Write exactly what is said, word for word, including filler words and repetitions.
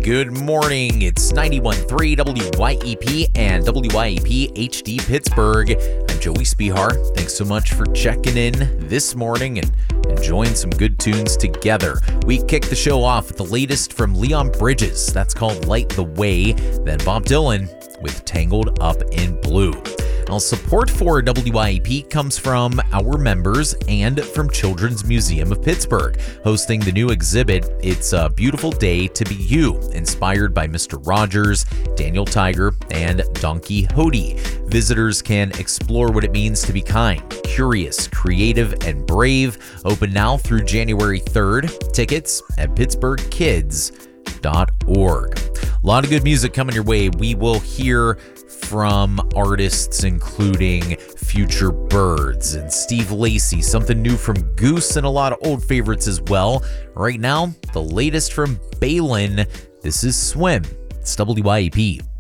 Good morning. It's ninety-one point three W Y E P and W Y E P H D Pittsburgh. I'm Joey Spihar. Thanks so much for checking in this morning and enjoying some good tunes together. We kick the show off with the latest from Leon Bridges. That's called Light the Way. Then Bob Dylan with Tangled Up in Blue. Now, support for W Y E P comes from our members and from Children's Museum of Pittsburgh, hosting the new exhibit, It's a Beautiful Day to Be You, inspired by Mister Rogers, Daniel Tiger, and Don Quixote. Visitors can explore what it means to be kind, curious, creative, and brave. Open now through January third. Tickets at pittsburgh kids dot org. A lot of good music coming your way. We will hear from artists including Future Birds and Steve Lacy, something new from Goose, and a lot of old favorites as well. Right now, the latest from Balin. This is Swim. It's W Y E P.